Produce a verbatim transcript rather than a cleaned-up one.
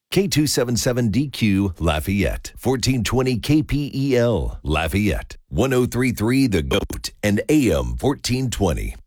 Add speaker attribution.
Speaker 1: K two seventy-seven D Q Lafayette, fourteen twenty K P E L Lafayette, one oh three point three The Goat, and A M fourteen twenty.